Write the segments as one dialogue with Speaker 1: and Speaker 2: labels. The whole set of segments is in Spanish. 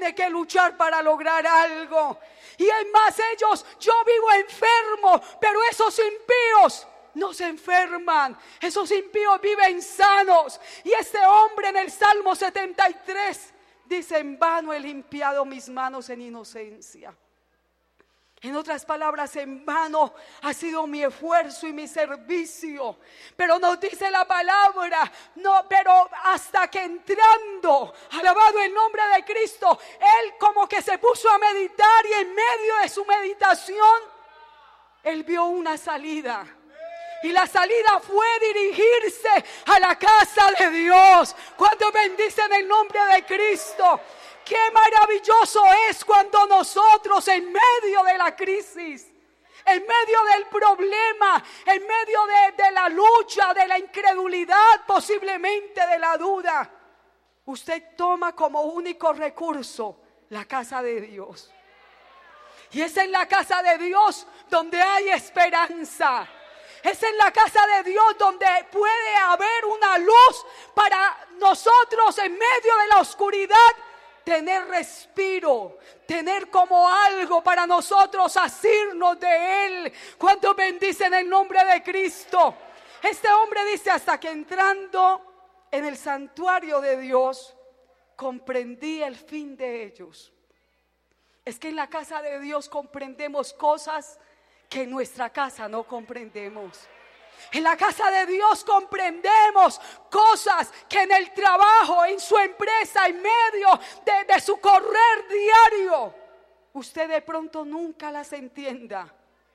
Speaker 1: tiene que luchar para lograr algo. Y es más, yo vivo enfermo, pero esos impíos no se enferman. Esos impíos viven sanos. Y este hombre en el Salmo 73 dice: en vano he limpiado mis manos en inocencia. En otras palabras, en vano ha sido mi esfuerzo y mi servicio. Pero nos dice la palabra, no, pero hasta que entrando, alabado el nombre de Cristo, él como que se puso a meditar, y en medio de su meditación, él vio una salida. Y la salida fue dirigirse a la casa de Dios. ¿Cuántos bendicen el nombre de Cristo? Qué maravilloso es cuando nosotros, en medio de la crisis, en medio del problema, en medio de la lucha, de la incredulidad, posiblemente de la duda, usted toma como único recurso la casa de Dios. Y es en la casa de Dios donde hay esperanza. Es en la casa de Dios donde puede haber una luz para nosotros en medio de la oscuridad. Tener respiro, tener como algo para nosotros asirnos de Él. ¿Cuántos bendicen el nombre de Cristo? Este hombre dice: hasta que entrando en el santuario de Dios, comprendí el fin de ellos. Es que en la casa de Dios comprendemos cosas que en nuestra casa no comprendemos. En la casa de Dios comprendemos cosas que en el trabajo, en su empresa, en medio de su correr diario, usted de pronto nunca las entienda.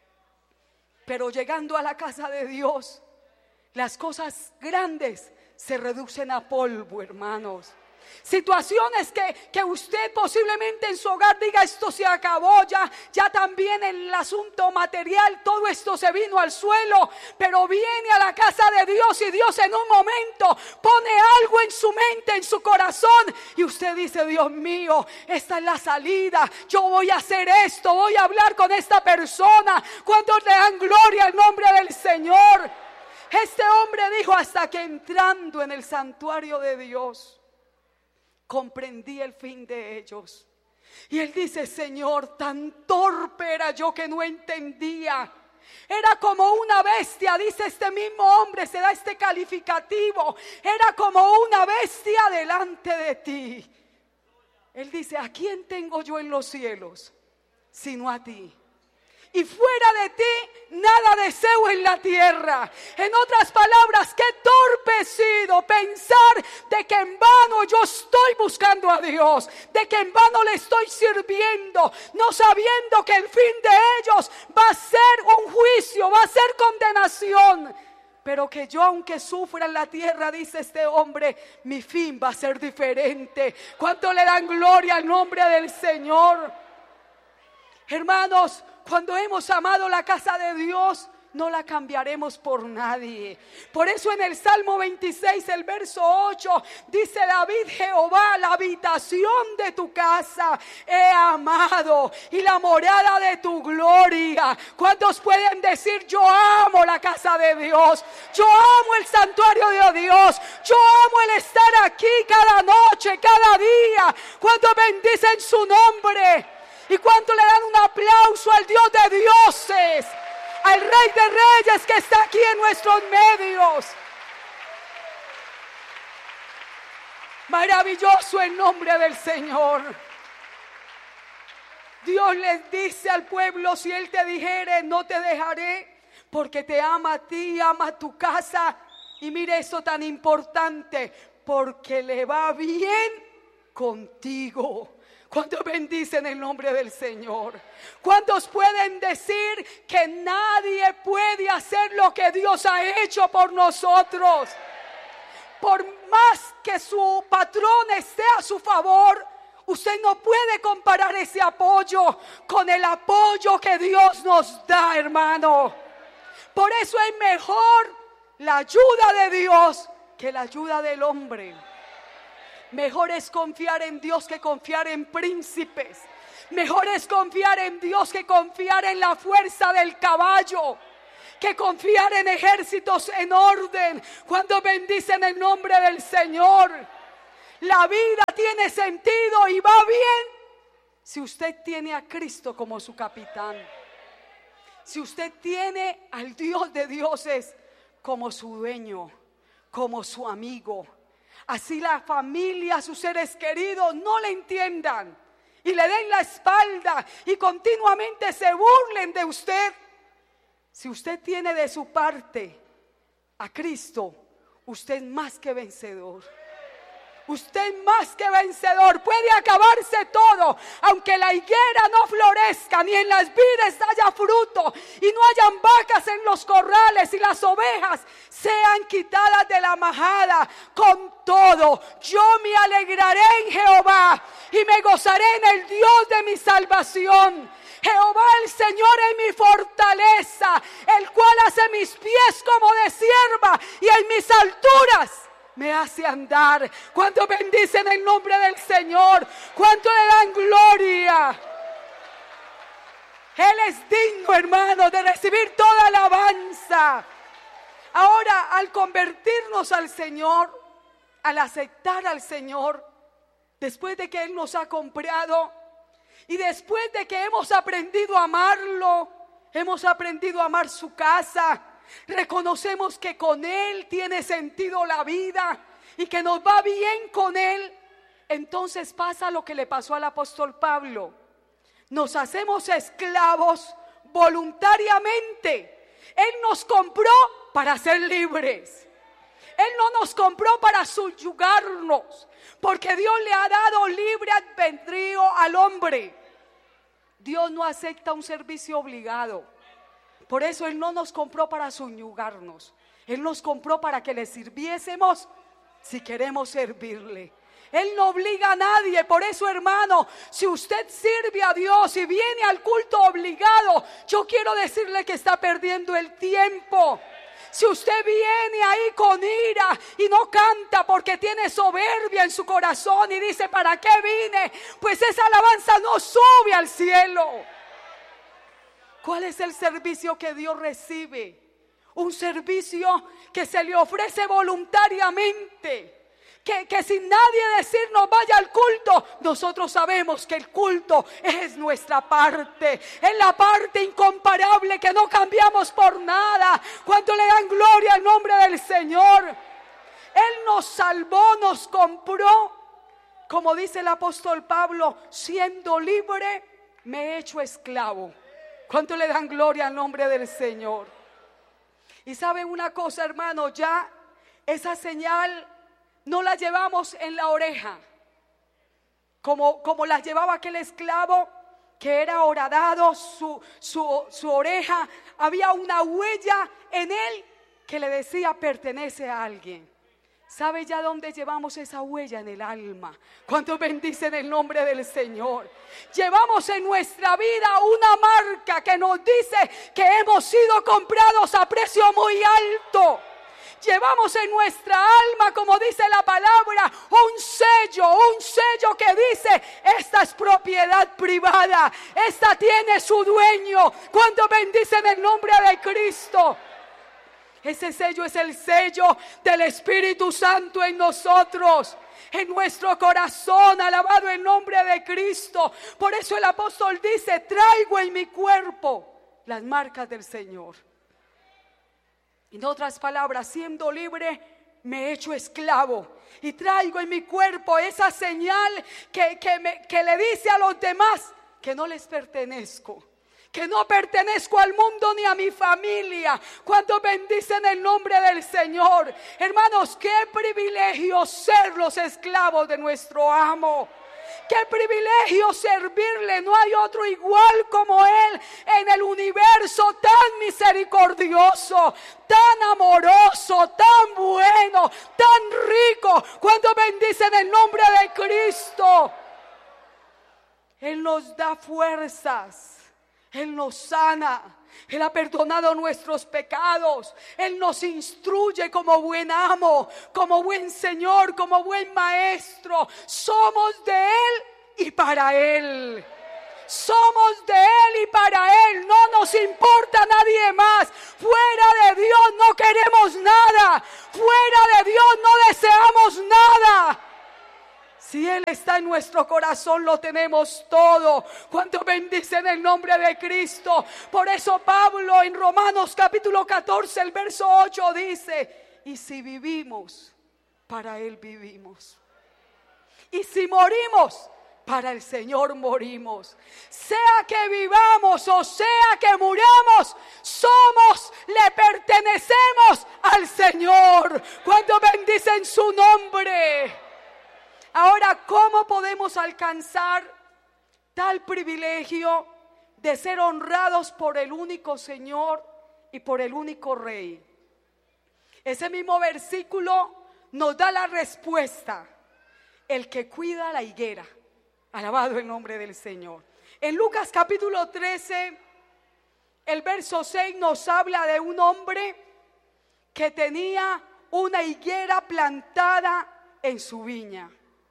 Speaker 1: Pero llegando a la casa de Dios, las cosas grandes se reducen a polvo, hermanos. Situaciones que usted posiblemente en su hogar diga: esto se acabó, ya también el asunto material, todo esto se vino al suelo. Pero viene a la casa de Dios y Dios en un momento pone algo en su mente, en su corazón, y usted dice: Dios mío, esta es la salida, yo voy a hacer esto, voy a hablar con esta persona. ¿Cuántos le dan gloria al nombre del Señor? Este hombre dijo: hasta que entrando en el santuario de Dios, comprendí el fin de ellos. Y él dice: Señor, tan torpe era yo que no entendía. Era como una bestia, dice este mismo hombre, se da este calificativo. Era como una bestia delante de ti. Él dice: ¿a quién tengo yo en los cielos sino a ti? Y fuera de ti nada deseo en la tierra. En otras palabras, qué torpe he sido pensar de que en vano yo estoy buscando a Dios, de que en vano le estoy sirviendo, no sabiendo que el fin de ellos va a ser un juicio, va a ser condenación. Pero que yo, aunque sufra en la tierra, dice este hombre, mi fin va a ser diferente. ¿Cuánto le dan gloria al nombre del Señor? Hermanos, cuando hemos amado la casa de Dios, no la cambiaremos por nadie. Por eso en el Salmo 26, el verso 8, dice David: Jehová, la habitación de tu casa he amado, y la morada de tu gloria. ¿Cuántos pueden decir: yo amo la casa de Dios, yo amo el santuario de Dios, yo amo el estar aquí cada noche, cada día? ¿Cuántos bendicen su nombre? ¿Y cuánto le dan un aplauso al Dios de dioses, al Rey de Reyes que está aquí en nuestros medios? Maravilloso el nombre del Señor. Dios les dice al pueblo: si Él te dijere, no te dejaré, porque te ama a ti, ama a tu casa. Y mire eso tan importante: porque le va bien contigo. ¿Cuántos bendicen el nombre del Señor? ¿Cuántos pueden decir que nadie puede hacer lo que Dios ha hecho por nosotros? Por más que su patrón esté a su favor, usted no puede comparar ese apoyo con el apoyo que Dios nos da, hermano. Por eso es mejor la ayuda de Dios que la ayuda del hombre. Mejor es confiar en Dios que confiar en príncipes. Mejor es confiar en Dios que confiar en la fuerza del caballo, que confiar en ejércitos en orden. Cuando bendicen el nombre del Señor, la vida tiene sentido y va bien si usted tiene a Cristo como su capitán, si usted tiene al Dios de dioses como su dueño, como su amigo, así la familia, sus seres queridos no le entiendan y le den la espalda y continuamente se burlen de usted. Si usted tiene de su parte a Cristo, usted es más que vencedor. Usted más que vencedor. Puede acabarse todo, aunque la higuera no florezca, ni en las vides haya fruto, y no hayan vacas en los corrales, y las ovejas sean quitadas de la majada. Con todo, yo me alegraré en Jehová, y me gozaré en el Dios de mi salvación. Jehová el Señor es mi fortaleza, el cual hace mis pies como de sierva, y en mis alturas me hace andar. ¿Cuánto bendicen el nombre del Señor? ¿Cuánto le dan gloria? Él es digno, hermano, de recibir toda alabanza. Ahora, al convertirnos al Señor, al aceptar al Señor, después de que Él nos ha comprado y después de que hemos aprendido a amarlo, hemos aprendido a amar su casa, reconocemos que con Él tiene sentido la vida y que nos va bien con Él, entonces pasa lo que le pasó al apóstol Pablo. Nos hacemos esclavos voluntariamente. Él nos compró para ser libres. Él no nos compró para subyugarnos, porque Dios le ha dado libre albedrío al hombre. Dios no acepta un servicio obligado. Por eso Él no nos compró para subyugarnos. Él nos compró para que le sirviésemos si queremos servirle. Él no obliga a nadie. Por eso, hermano, si usted sirve a Dios y viene al culto obligado, yo quiero decirle que está perdiendo el tiempo. Si usted viene ahí con ira y no canta porque tiene soberbia en su corazón y dice, ¿para qué vine? Pues esa alabanza no sube al cielo. ¿Cuál es el servicio que Dios recibe? Un servicio que se le ofrece voluntariamente. Que sin nadie decirnos vaya al culto, nosotros sabemos que el culto es nuestra parte. Es la parte incomparable que no cambiamos por nada. Cuando le dan gloria al nombre del Señor. Él nos salvó, nos compró. Como dice el apóstol Pablo, siendo libre me he hecho esclavo. ¿Cuánto le dan gloria al nombre del Señor? Y saben una cosa, hermano, ya esa señal no la llevamos en la oreja, como la llevaba aquel esclavo que era horadado, su oreja, había una huella en él que le decía pertenece a alguien. ¿Sabe ya dónde llevamos esa huella? En el alma. ¿Cuántos bendicen el nombre del Señor? Llevamos en nuestra vida una marca que nos dice que hemos sido comprados a precio muy alto. Llevamos en nuestra alma, como dice la palabra, un sello que dice, esta es propiedad privada, esta tiene su dueño. ¿Cuántos bendicen el nombre de Cristo? Ese sello es el sello del Espíritu Santo en nosotros, en nuestro corazón, alabado el nombre de Cristo. Por eso el apóstol dice, traigo en mi cuerpo las marcas del Señor. En otras palabras, siendo libre, me he hecho esclavo y traigo en mi cuerpo esa señal que le dice a los demás que no les pertenezco. Que no pertenezco al mundo ni a mi familia. Cuando bendicen el nombre del Señor. Hermanos, qué privilegio ser los esclavos de nuestro amo. Qué privilegio servirle. No hay otro igual como Él en el universo, tan misericordioso, tan amoroso, tan bueno, tan rico. Cuando bendicen el nombre de Cristo, Él nos da fuerzas. Él nos sana, Él ha perdonado nuestros pecados, Él nos instruye como buen amo, como buen Señor, como buen Maestro. Somos de Él y para Él. Somos de Él y para Él. No nos importa nadie más. Fuera de Dios no queremos nada. Fuera de Dios no deseamos nada. Si Él está en nuestro corazón, lo tenemos todo. ¿Cuánto bendicen el nombre de Cristo? Por eso Pablo en Romanos capítulo 14, el verso 8 dice: y si vivimos, para Él vivimos. Y si morimos, para el Señor morimos. Sea que vivamos o sea que muramos, le pertenecemos al Señor. ¿Cuánto bendicen su nombre? Ahora, ¿cómo podemos alcanzar tal privilegio de ser honrados por el único Señor y por el único Rey? Ese mismo versículo nos da la respuesta: el que cuida la higuera. Alabado el nombre del Señor. En Lucas capítulo 13, el verso 6 nos habla de un hombre que tenía una higuera plantada en su viña.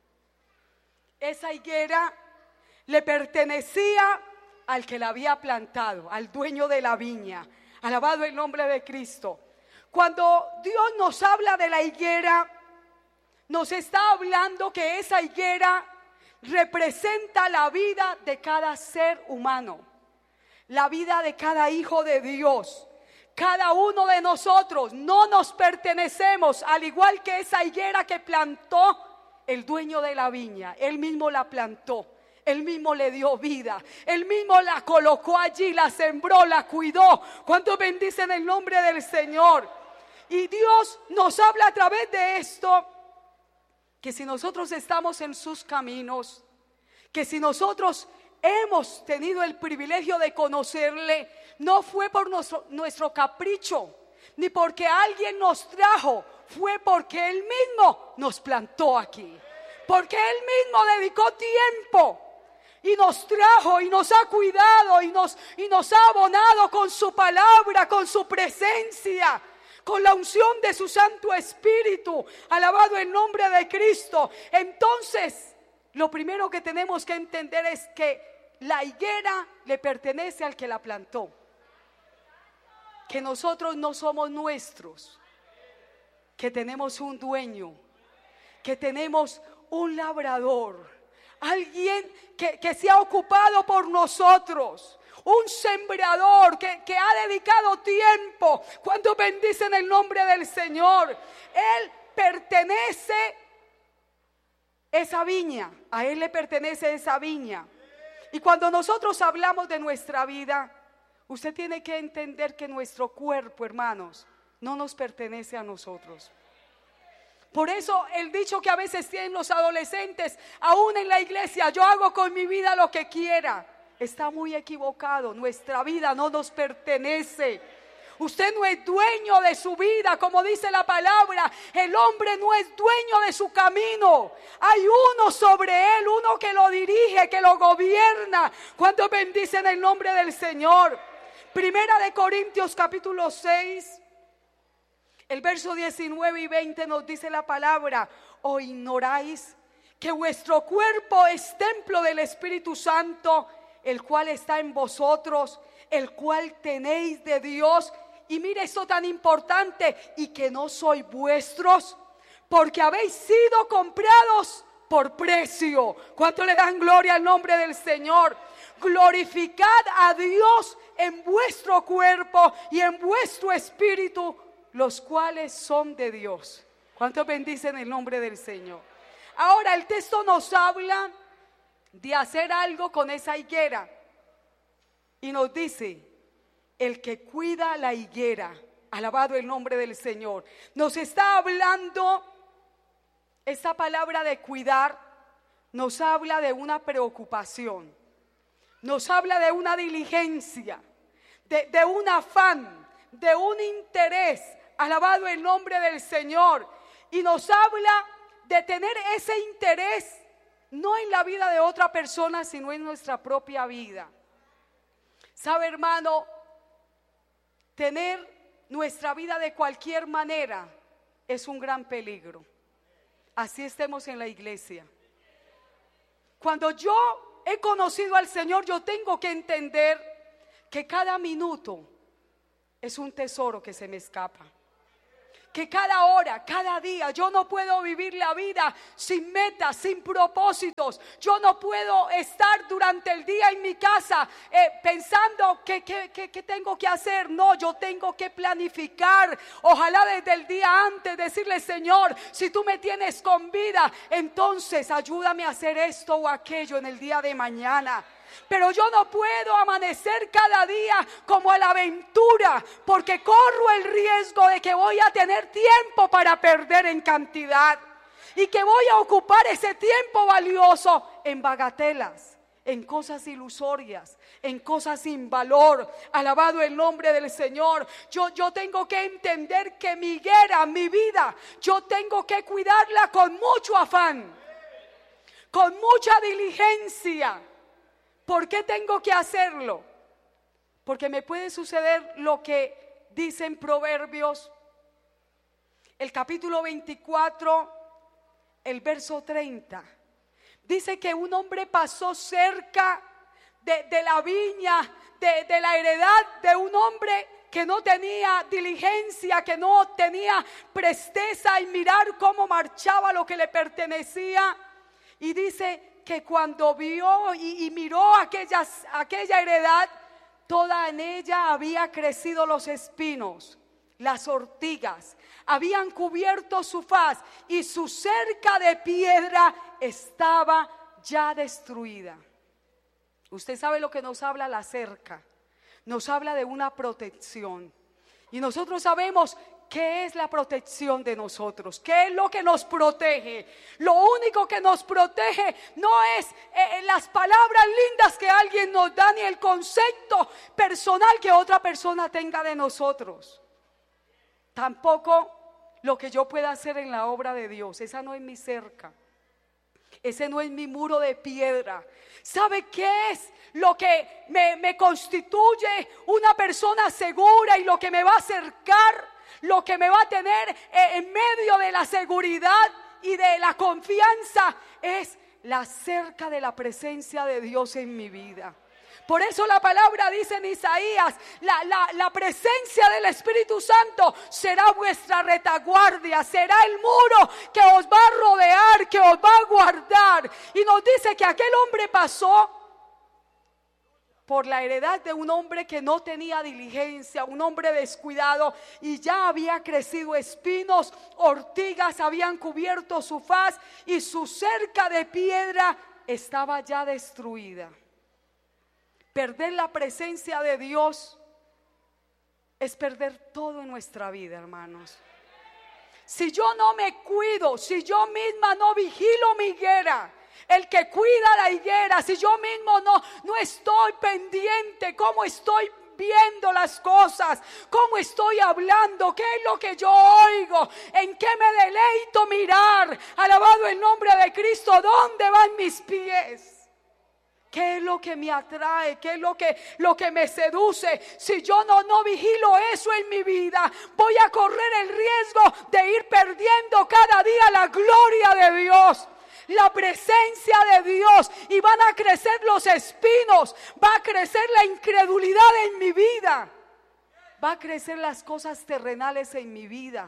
Speaker 1: Esa higuera le pertenecía al que la había plantado, al dueño de la viña. Alabado el nombre de Cristo. Cuando Dios nos habla de la higuera, nos está hablando que esa higuera representa la vida de cada ser humano, la vida de cada hijo de Dios. Cada uno de nosotros no nos pertenecemos, al igual que esa higuera que plantó el dueño de la viña. Él mismo la plantó, él mismo le dio vida, él mismo la colocó allí, la sembró, la cuidó. ¿Cuánto bendicen el nombre del Señor? Y Dios nos habla a través de esto, que si nosotros estamos en sus caminos, que si nosotros hemos tenido el privilegio de conocerle, no fue por nuestro capricho, ni porque alguien nos trajo, fue porque Él mismo nos plantó aquí, porque Él mismo dedicó tiempo y nos trajo y nos ha cuidado y nos ha abonado con su palabra, con su presencia, con la unción de su Santo Espíritu. Alabado el nombre de Cristo. Entonces, lo primero que tenemos que entender es que la higuera le pertenece al que la plantó, que nosotros no somos nuestros, que tenemos un dueño, que tenemos un labrador, alguien que se ha ocupado por nosotros, un sembrador que ha dedicado tiempo. ¿Cuánto bendicen el nombre del Señor? Él pertenece esa viña, a Él le pertenece esa viña. Y cuando nosotros hablamos de nuestra vida, usted tiene que entender que nuestro cuerpo, hermanos, no nos pertenece a nosotros. Por eso el dicho que a veces tienen los adolescentes, aún en la iglesia: yo hago con mi vida lo que quiera, está muy equivocado. Nuestra vida no nos pertenece. Usted no es dueño de su vida, como dice la palabra. El hombre no es dueño de su camino. Hay uno sobre él, uno que lo dirige, que lo gobierna. ¿Cuánto bendicen el nombre del Señor? Primera de Corintios capítulo 6, el verso 19 y 20 nos dice la palabra: ¿o ignoráis que vuestro cuerpo es templo del Espíritu Santo, el cual está en vosotros, el cual tenéis de Dios? Y mire esto tan importante: y que no sois vuestros, porque habéis sido comprados por precio. ¿Cuánto le dan gloria al nombre del Señor? Glorificad a Dios en vuestro cuerpo y en vuestro espíritu, los cuales son de Dios. ¿Cuánto bendicen el nombre del Señor? Ahora el texto nos habla de hacer algo con esa higuera y nos dice: el que cuida la higuera. Alabado el nombre del Señor. Nos está hablando, esta palabra de cuidar nos habla de una preocupación, nos habla de una diligencia, de un afán, de un interés. Alabado el nombre del Señor. Y nos habla de tener ese interés no en la vida de otra persona, sino en nuestra propia vida. ¿Sabe, hermano? Tener nuestra vida de cualquier manera es un gran peligro. Así estemos en la iglesia. Cuando yo he conocido al Señor, yo tengo que entender que cada minuto es un tesoro que se me escapa. que cada hora, cada día, yo no puedo vivir la vida sin metas, sin propósitos. Yo no puedo estar durante el día en mi casa pensando qué tengo que hacer. No, yo tengo que planificar. Ojalá desde el día antes decirle: Señor, si tú me tienes con vida, entonces ayúdame a hacer esto o aquello en el día de mañana. Pero yo no puedo amanecer cada día como a la aventura, porque corro el riesgo de que voy a tener tiempo para perder en cantidad y que voy a ocupar ese tiempo valioso en bagatelas, en cosas ilusorias, en cosas sin valor. Alabado el nombre del Señor. Yo tengo que entender que mi higuera, mi vida, yo tengo que cuidarla con mucho afán, con mucha diligencia. ¿Por qué tengo que hacerlo? Porque me puede suceder lo que dice en Proverbios, el capítulo 24, el verso 30. Dice que un hombre pasó cerca de la viña, de la heredad de un hombre que no tenía diligencia, que no tenía presteza en mirar cómo marchaba lo que le pertenecía. Y dice que cuando vio y miró aquella heredad, toda en ella había crecido los espinos, las ortigas, habían cubierto su faz y su cerca de piedra estaba ya destruida. Usted sabe lo que nos habla la cerca. Nos habla de una protección. Y nosotros sabemos ¿qué es la protección de nosotros? ¿Qué es lo que nos protege? Lo único que nos protege no es las palabras lindas que alguien nos da, ni el concepto personal que otra persona tenga de nosotros. Tampoco lo que yo pueda hacer en la obra de Dios. Esa no es mi cerca. Ese no es mi muro de piedra. ¿Sabe qué es lo que me constituye una persona segura y lo que me va a acercar? Lo que me va a tener en medio de la seguridad y de la confianza es la cerca de la presencia de Dios en mi vida. Por eso la palabra dice en Isaías: la presencia del Espíritu Santo será vuestra retaguardia, será el muro que os va a rodear, que os va a guardar. Y nos dice que aquel hombre pasó por la heredad de un hombre que no tenía diligencia, un hombre descuidado, y ya había crecido espinos, ortigas habían cubierto su faz y su cerca de piedra estaba ya destruida. Perder la presencia de Dios es perder todo en nuestra vida, hermanos. Si yo no me cuido, si yo misma no vigilo mi higuera, el que cuida la higuera, si yo mismo no estoy pendiente, cómo estoy viendo las cosas, cómo estoy hablando, qué es lo que yo oigo, en qué me deleito mirar, alabado el nombre de Cristo, ¿dónde van mis pies? ¿Qué es lo que me atrae? ¿Qué es lo que me seduce? Si yo no vigilo eso en mi vida, voy a correr el riesgo de ir perdiendo cada día la gloria de Dios, la presencia de Dios, y van a crecer los espinos, va a crecer la incredulidad en mi vida, va a crecer las cosas terrenales en mi vida.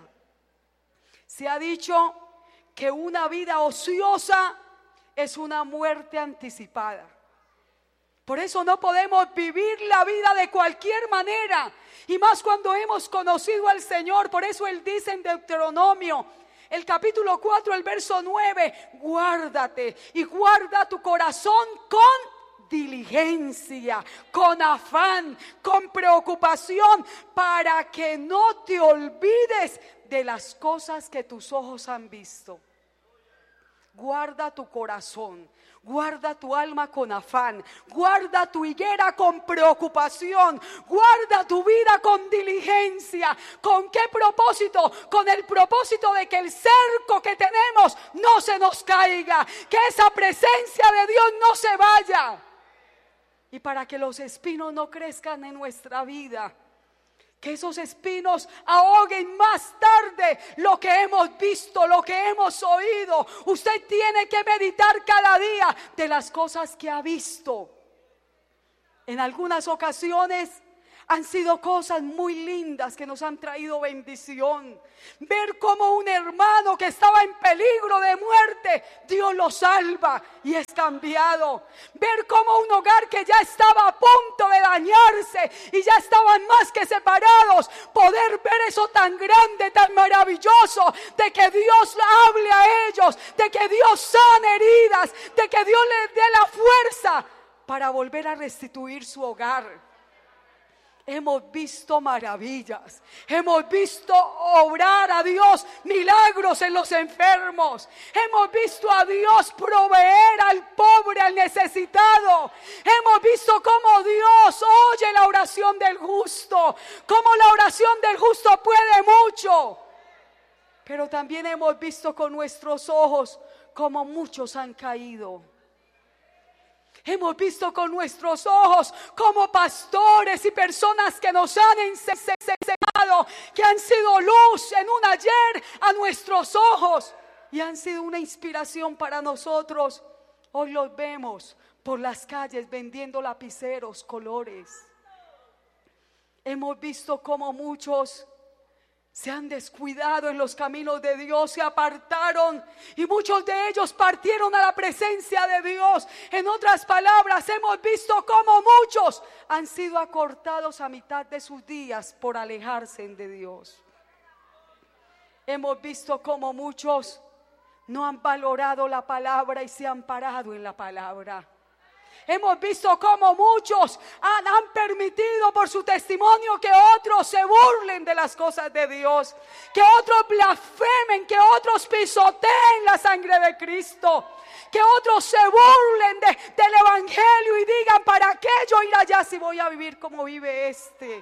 Speaker 1: Se ha dicho que una vida ociosa es una muerte anticipada. Por eso no podemos vivir la vida de cualquier manera, y más cuando hemos conocido al Señor. Por eso Él dice en Deuteronomio, el capítulo 4, el verso 9, guárdate y guarda tu corazón con diligencia, con afán, con preocupación, para que no te olvides de las cosas que tus ojos han visto. Guarda tu corazón, guarda tu alma con afán, guarda tu higuera con preocupación, guarda tu vida con diligencia. ¿Con qué propósito? Con el propósito de que el cerco que tenemos no se nos caiga, que esa presencia de Dios no se vaya, y para que los espinos no crezcan en nuestra vida, que esos espinos ahoguen más tarde lo que hemos visto, lo que hemos oído. Usted tiene que meditar cada día de las cosas que ha visto. En algunas ocasiones Han sido cosas muy lindas que nos han traído bendición. Ver cómo un hermano que estaba en peligro de muerte, Dios lo salva y es cambiado. Ver cómo un hogar que ya estaba a punto de dañarse y ya estaban más que separados, poder ver eso tan grande, tan maravilloso, de que Dios hable a ellos, de que Dios sane heridas, de que Dios les dé la fuerza para volver a restituir su hogar. Hemos visto maravillas, hemos visto obrar a Dios milagros en los enfermos, hemos visto a Dios proveer al pobre, al necesitado, hemos visto cómo Dios oye la oración del justo, cómo la oración del justo puede mucho, pero también hemos visto con nuestros ojos cómo muchos han caído. Hemos visto con nuestros ojos como pastores y personas que nos han enseñado, que han sido luz en un ayer a nuestros ojos y han sido una inspiración para nosotros. Hoy los vemos por las calles vendiendo lapiceros, colores. Hemos visto como muchos se han descuidado en los caminos de Dios, se apartaron y muchos de ellos partieron a la presencia de Dios. En otras palabras, hemos visto cómo muchos han sido acortados a mitad de sus días por alejarse de Dios. Hemos visto cómo muchos no han valorado la palabra y se han parado en la palabra. Hemos visto cómo muchos han permitido por su testimonio que otros se burlen de las cosas de Dios, que otros blasfemen, que otros pisoteen la sangre de Cristo, que otros se burlen del evangelio y digan: ¿para qué yo ir allá si voy a vivir como vive este?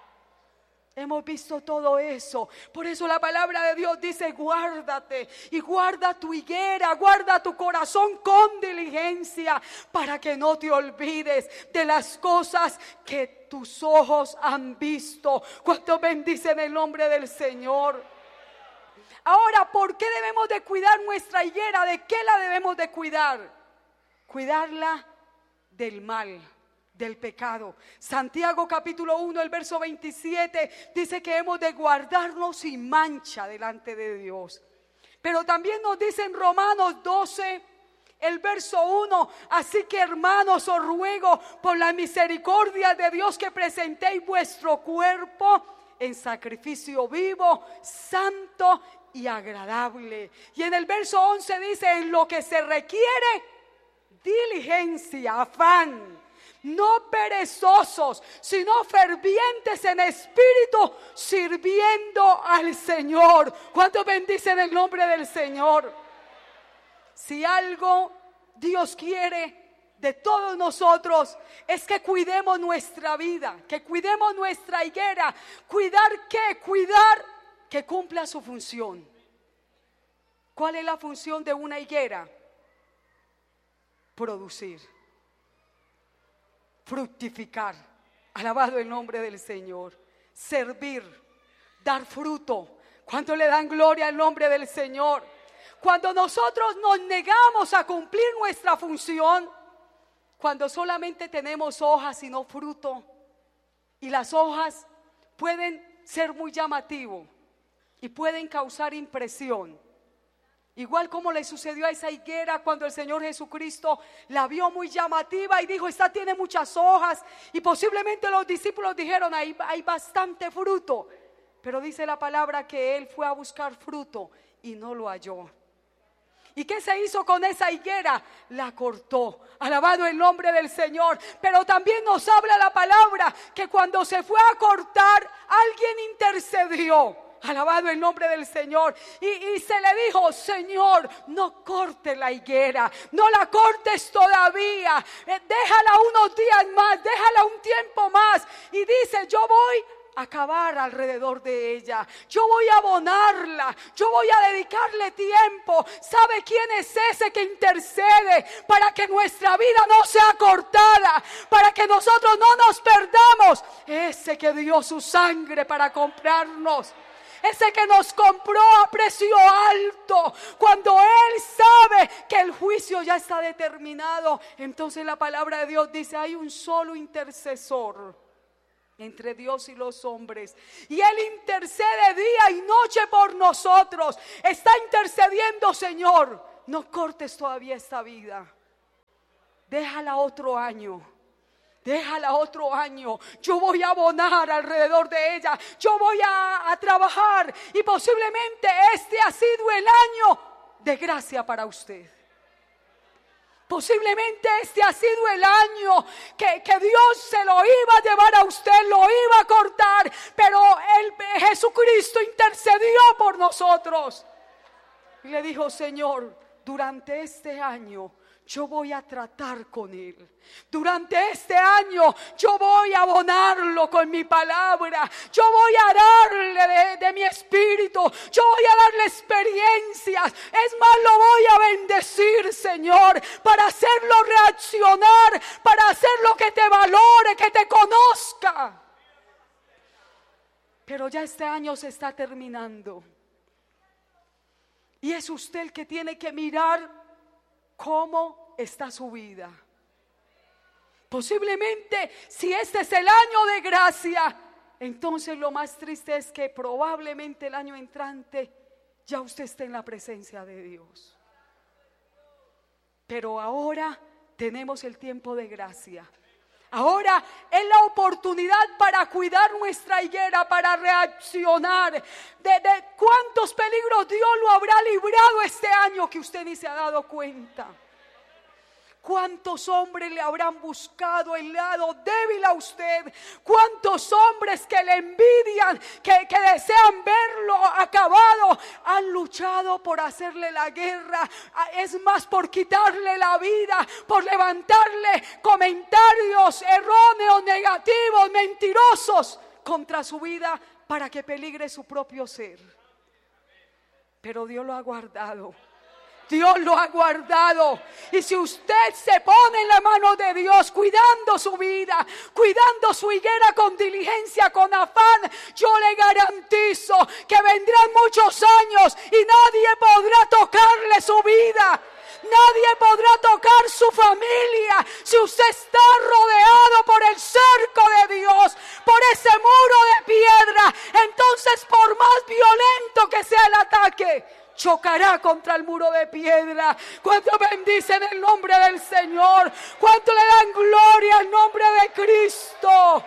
Speaker 1: Hemos visto todo eso. Por eso la palabra de Dios dice: guárdate y guarda tu higuera, guarda tu corazón con diligencia, para que no te olvides de las cosas que tus ojos han visto. ¿Cuántos bendicen el nombre del Señor? Ahora, ¿por qué debemos de cuidar nuestra higuera? ¿De qué la debemos de cuidar? Cuidarla del mal, del pecado. Santiago capítulo 1, el verso 27 dice que hemos de guardarnos sin mancha delante de Dios. Pero también nos dice en Romanos 12, el verso 1: así que, hermanos, os ruego por la misericordia de Dios que presentéis vuestro cuerpo en sacrificio vivo, santo y agradable. Y en el verso 11 dice: en lo que se requiere diligencia, afán, no perezosos, sino fervientes en espíritu, sirviendo al Señor. ¿Cuántos bendicen el nombre del Señor? Si algo Dios quiere de todos nosotros es que cuidemos nuestra vida, que cuidemos nuestra higuera. ¿Cuidar qué? Cuidar que cumpla su función. ¿Cuál es la función de una higuera? Producir, fructificar, alabado el nombre del Señor, servir, dar fruto. ¿Cuánto le dan gloria al nombre del Señor? Cuando nosotros nos negamos a cumplir nuestra función, cuando solamente tenemos hojas y no fruto, y las hojas pueden ser muy llamativos y pueden causar impresión, igual como le sucedió a esa higuera cuando el Señor Jesucristo la vio muy llamativa y dijo: esta tiene muchas hojas, y posiblemente los discípulos dijeron: hay bastante fruto, pero dice la palabra que Él fue a buscar fruto y no lo halló. ¿Y qué se hizo con esa higuera? La cortó. Alabado el nombre del Señor. Pero también nos habla la palabra que cuando se fue a cortar, alguien intercedió. Alabado el nombre del Señor. Y se le dijo: Señor, no cortes la higuera, no la cortes todavía, déjala unos días más, déjala un tiempo más. Y dice: yo voy a acabar alrededor de ella, yo voy a abonarla, yo voy a dedicarle tiempo. ¿Sabe quién es ese que intercede para que nuestra vida no sea cortada, para que nosotros no nos perdamos? Ese que dio su sangre para comprarnos, ese que nos compró a precio alto. Cuando Él sabe que el juicio ya está determinado, entonces la palabra de Dios dice: hay un solo intercesor entre Dios y los hombres, y Él intercede día y noche por nosotros. Está intercediendo: Señor, no cortes todavía esta vida, déjala otro año. Déjala otro año. Yo voy a abonar alrededor de ella. Yo voy a trabajar. Y posiblemente este ha sido el año de gracia para usted. Posiblemente este ha sido el año que Dios se lo iba a llevar a usted, lo iba a cortar, pero Jesucristo intercedió por nosotros. Y le dijo: Señor, durante este año yo voy a tratar con él. Durante este año yo voy a abonarlo con mi palabra. Yo voy a darle de mi espíritu. Yo voy a darle experiencias. Es más, lo voy a bendecir, Señor, para hacerlo reaccionar, para hacerlo que te valore, que te conozca. Pero ya este año se está terminando. Y es usted el que tiene que mirar cómo está su vida. Posiblemente, si este es el año de gracia, entonces lo más triste es que probablemente el año entrante ya usted esté en la presencia de Dios. Pero ahora tenemos el tiempo de gracia. Ahora es la oportunidad para cuidar nuestra higuera, para reaccionar. De cuántos peligros Dios lo habrá librado este año que usted ni se ha dado cuenta. ¿Cuántos hombres le habrán buscado el lado débil a usted? ¿Cuántos hombres que le envidian, que desean verlo acabado, han luchado por hacerle la guerra? Es más, por quitarle la vida, por levantarle comentarios erróneos, negativos, mentirosos contra su vida para que peligre su propio ser. Pero Dios lo ha guardado. Dios lo ha guardado. Y si usted se pone en la mano de Dios, cuidando su vida, cuidando su higuera con diligencia, con afán, yo le garantizo que vendrán muchos años y nadie podrá tocarle su vida. Nadie podrá tocar su familia si usted está rodeado por el cerco de Dios, por ese muro de piedra. Entonces, por más violento que sea el ataque, chocará contra el muro de piedra. ¿Cuánto bendicen el nombre del Señor? ¿Cuánto le dan gloria al nombre de Cristo?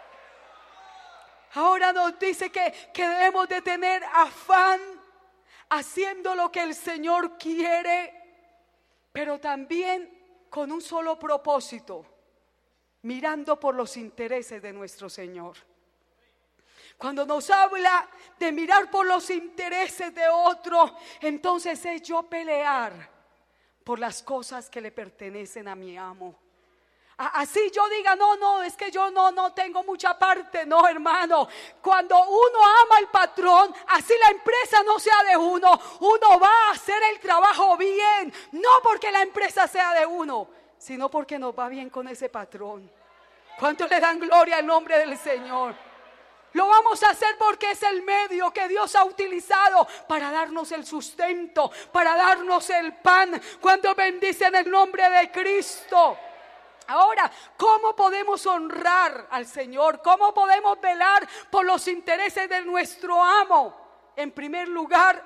Speaker 1: Ahora nos dice que debemos de tener afán haciendo lo que el Señor quiere, pero también con un solo propósito: mirando por los intereses de nuestro Señor. Cuando nos habla de mirar por los intereses de otro, entonces es yo pelear por las cosas que le pertenecen a mi amo. Así yo diga: no, es que yo no tengo mucha parte. No, hermano, cuando uno ama al patrón, así la empresa no sea de uno, uno va a hacer el trabajo bien, no porque la empresa sea de uno, sino porque nos va bien con ese patrón. ¿Cuánto le dan gloria al nombre del Señor? Lo vamos a hacer porque es el medio que Dios ha utilizado para darnos el sustento, para darnos el pan. ¿Cuánto bendicen el nombre de Cristo? Ahora, ¿cómo podemos honrar al Señor? ¿Cómo podemos velar por los intereses de nuestro amo? En primer lugar,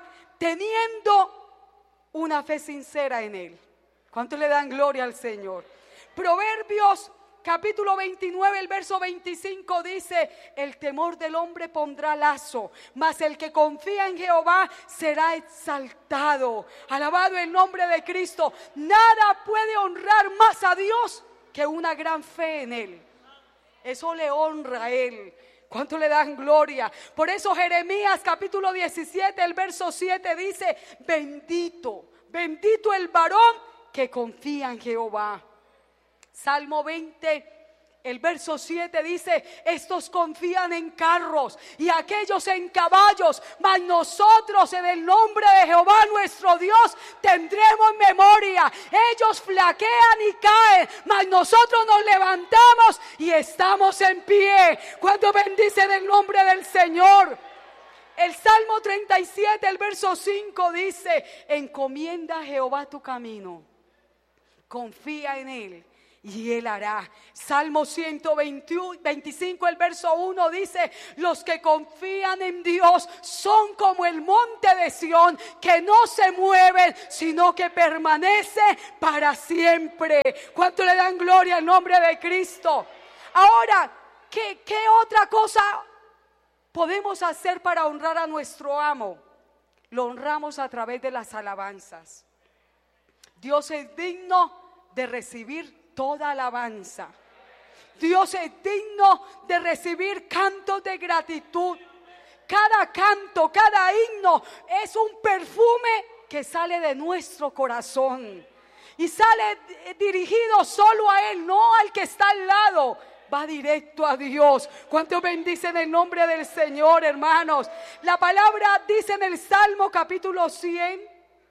Speaker 1: teniendo una fe sincera en Él. ¿Cuánto le dan gloria al Señor? Proverbios capítulo 29, el verso 25 dice: el temor del hombre pondrá lazo, mas el que confía en Jehová será exaltado. Alabado el nombre de Cristo. Nada puede honrar más a Dios que una gran fe en Él. Eso le honra a Él. ¿Cuánto le dan gloria? Por eso Jeremías capítulo 17, el verso 7 dice: bendito, bendito el varón que confía en Jehová. Salmo 20, el verso 7 dice: estos confían en carros y aquellos en caballos, mas nosotros en el nombre de Jehová nuestro Dios tendremos memoria. Ellos flaquean y caen, mas nosotros nos levantamos y estamos en pie. ¿Cuánto bendicen el nombre del Señor? El Salmo 37, el verso 5 dice: encomienda a Jehová tu camino, confía en Él y Él hará. Salmo 125, el verso 1 dice: los que confían en Dios son como el monte de Sión, que no se mueven, sino que permanece para siempre. ¿Cuánto le dan gloria al nombre de Cristo? Ahora, ¿qué otra cosa podemos hacer para honrar a nuestro amo? Lo honramos a través de las alabanzas. Dios es digno de recibir toda alabanza. Dios es digno de recibir cantos de gratitud. Cada canto, cada himno es un perfume que sale de nuestro corazón y sale dirigido solo a Él, no al que está al lado. Va directo a Dios. ¿Cuántos bendicen el nombre del Señor, hermanos? La palabra dice en el Salmo capítulo 100,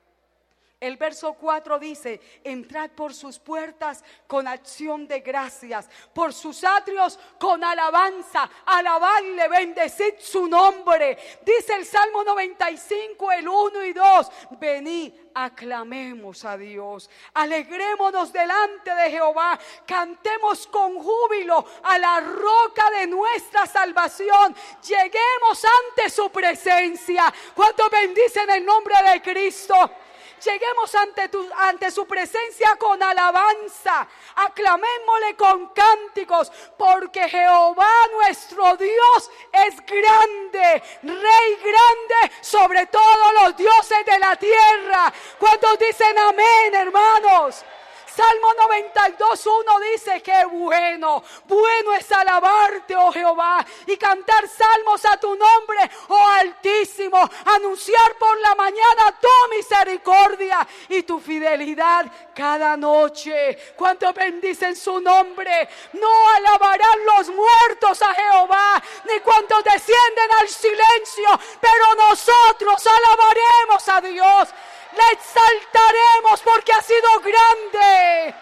Speaker 1: el verso 4 dice: entrad por sus puertas con acción de gracias, por sus atrios con alabanza, alabadle, bendecid su nombre. Dice el Salmo 95, el 1 y 2: venid, aclamemos a Dios, alegrémonos delante de Jehová, cantemos con júbilo a la roca de nuestra salvación, lleguemos ante su presencia. ¿Cuántos bendicen el nombre de Cristo? Lleguemos ante su presencia con alabanza, aclamémosle con cánticos, porque Jehová nuestro Dios es grande, Rey grande sobre todos los dioses de la tierra. ¿Cuántos dicen amén, hermanos? Salmo 92:1 dice: qué bueno es alabarte, oh Jehová, y cantar salmos a tu nombre, oh Altísimo, anunciar por la mañana tu misericordia y tu fidelidad cada noche. ¿Cuántos bendicen su nombre? No alabarán los muertos a Jehová, ni cuantos descienden al silencio, pero nosotros alabaremos a Dios. Le exaltaremos porque ha sido grande.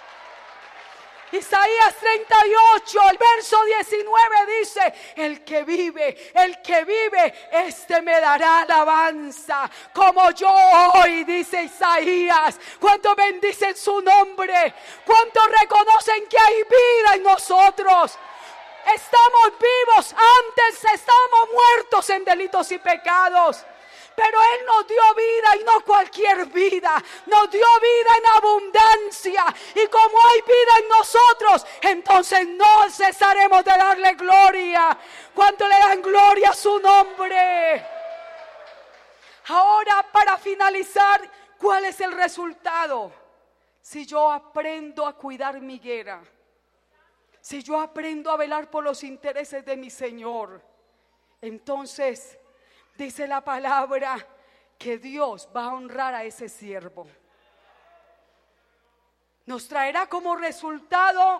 Speaker 1: Isaías 38, el verso 19 dice: el que vive, este me dará alabanza, como yo hoy, dice Isaías. ¿Cuántos bendicen su nombre? ¿Cuántos reconocen que hay vida en nosotros? Estamos vivos, antes estábamos muertos en delitos y pecados. Pero Él nos dio vida, y no cualquier vida. Nos dio vida en abundancia. Y como hay vida en nosotros, entonces no cesaremos de darle gloria. ¿Cuánto le dan gloria a su nombre? Ahora, para finalizar, ¿cuál es el resultado? Si yo aprendo a cuidar mi higuera, si yo aprendo a velar por los intereses de mi Señor, entonces dice la palabra que Dios va a honrar a ese siervo. Nos traerá como resultado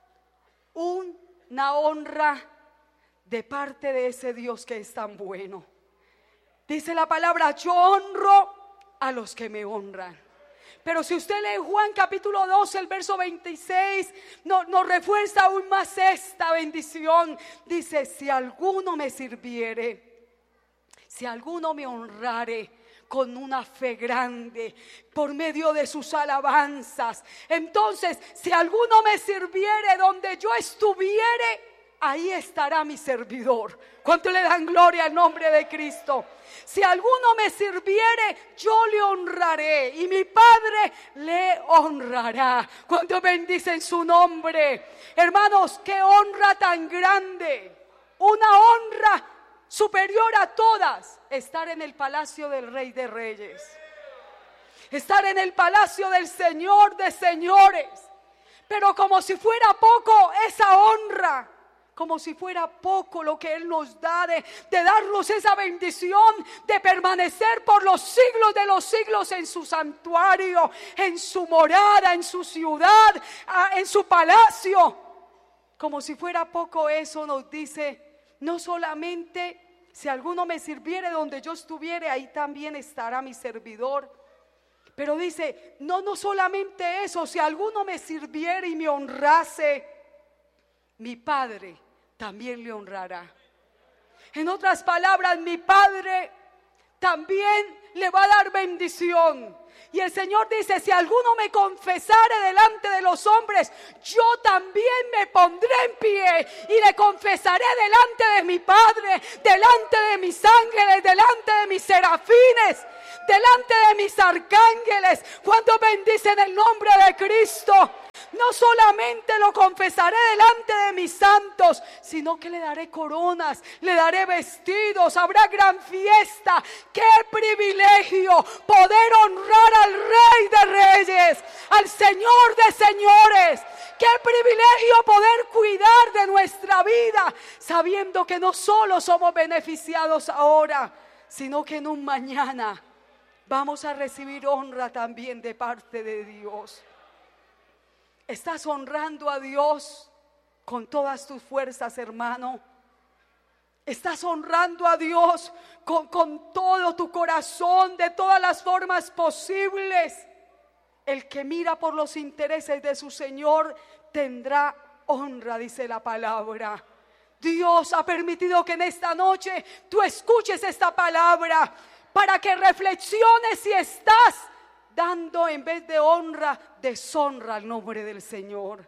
Speaker 1: una honra de parte de ese Dios que es tan bueno. Dice la palabra: yo honro a los que me honran. Pero si usted lee Juan capítulo 12, el verso 26, nos refuerza aún más esta bendición. Dice: si alguno me sirviere, si alguno me honrare con una fe grande por medio de sus alabanzas, entonces si alguno me sirviere donde yo estuviere, ahí estará mi servidor. ¿Cuánto le dan gloria al nombre de Cristo? Si alguno me sirviere, yo le honraré, y mi Padre le honrará. ¿Cuánto bendicen su nombre? Hermanos, qué honra tan grande. Una honra superior a todas, estar en el palacio del Rey de Reyes, estar en el palacio del Señor de Señores. Pero como si fuera poco esa honra, como si fuera poco lo que Él nos da de darnos esa bendición de permanecer por los siglos de los siglos en su santuario, en su morada, en su ciudad, en su palacio. Como si fuera poco eso, nos dice: no solamente si alguno me sirviere donde yo estuviere, ahí también estará mi servidor. Pero dice: no solamente eso, si alguno me sirviere y me honrase, mi Padre también le honrará. En otras palabras, mi Padre también le va a dar bendición. Y el Señor dice, si alguno me confesare delante de los hombres, yo también me pondré en pie y le confesaré delante de mi Padre, delante de mis ángeles, delante de mis serafines, delante de mis arcángeles. Cuando bendicen el nombre de Cristo, no solamente lo confesaré delante de mis santos, sino que le daré coronas, le daré vestidos, habrá gran fiesta. ¡Qué privilegio poder honrar al Rey de Reyes, al Señor de Señores! ¡Qué privilegio poder cuidar de nuestra vida, sabiendo que no solo somos beneficiados ahora, sino que en un mañana vamos a recibir honra también de parte de Dios? ¿Estás honrando a Dios con todas tus fuerzas, hermano? ¿Estás honrando a Dios con todo tu corazón, de todas las formas posibles? El que mira por los intereses de su Señor tendrá honra, dice la palabra. Dios ha permitido que en esta noche tú escuches esta palabra para que reflexiones si estás dando, en vez de honra, deshonra al nombre del Señor.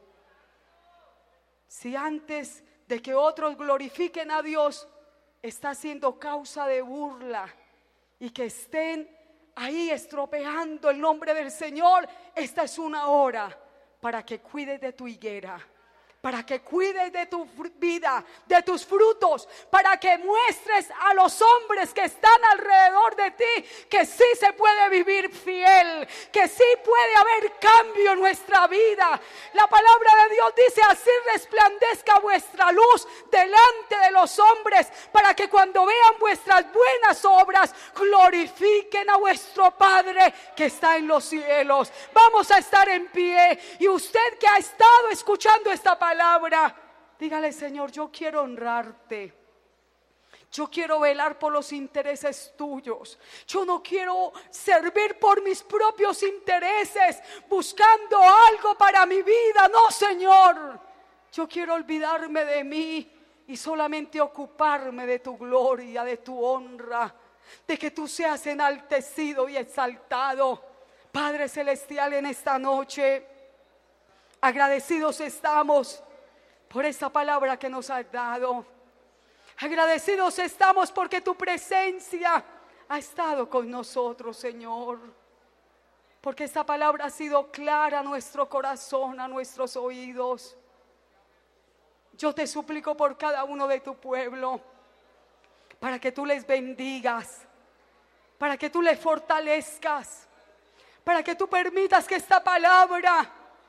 Speaker 1: Si antes de que otros glorifiquen a Dios, está siendo causa de burla y que estén ahí estropeando el nombre del Señor, esta es una hora para que cuides de tu higuera, para que cuides de tu vida, de tus frutos, para que muestres a los hombres que están alrededor de ti que sí se puede vivir fiel, que sí puede haber cambio en nuestra vida. La palabra de Dios dice, así resplandezca vuestra luz delante de los hombres, para que cuando vean vuestras buenas obras, glorifiquen a vuestro Padre que está en los cielos. Vamos a estar en pie, y usted que ha estado escuchando esta palabra, dígale: Señor, yo quiero honrarte. Yo quiero velar por los intereses tuyos. Yo no quiero servir por mis propios intereses, buscando algo para mi vida. No, Señor. Yo quiero olvidarme de mí y solamente ocuparme de tu gloria, de tu honra, de que tú seas enaltecido y exaltado. Padre Celestial, en esta noche agradecidos estamos por esta palabra que nos has dado. Agradecidos estamos porque tu presencia ha estado con nosotros, Señor. Porque esta palabra ha sido clara a nuestro corazón, a nuestros oídos. Yo te suplico por cada uno de tu pueblo, para que tú les bendigas, para que tú les fortalezcas, para que tú permitas que esta palabra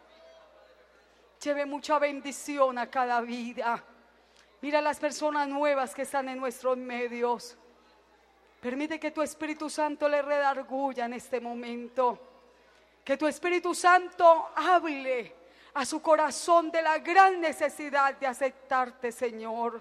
Speaker 1: lleve mucha bendición a cada vida. Mira las personas nuevas que están en nuestros medios. Permite que tu Espíritu Santo les redarguya en este momento. Que tu Espíritu Santo hable a su corazón de la gran necesidad de aceptarte, Señor.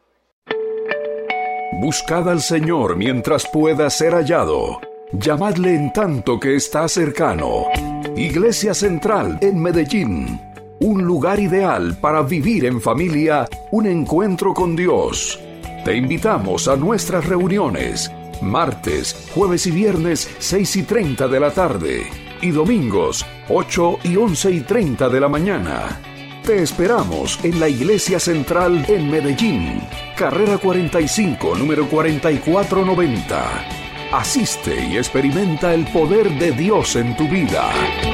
Speaker 2: Buscad al Señor mientras pueda ser hallado. Llamadle en tanto que está cercano. Iglesia Central en Medellín. Un lugar ideal para vivir en familia, un encuentro con Dios. Te invitamos a nuestras reuniones, martes, jueves y viernes 6:30 de la tarde y domingos 8 y 11:30 de la mañana. Te esperamos en la Iglesia Central en Medellín, carrera 45, número 4490. Asiste y experimenta el poder de Dios en tu vida.